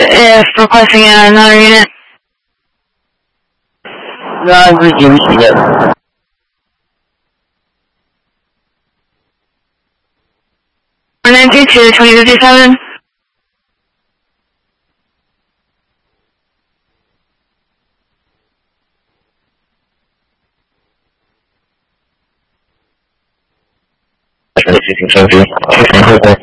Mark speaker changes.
Speaker 1: if requesting another unit.
Speaker 2: Unit.
Speaker 1: 932 2057.
Speaker 2: Thank you.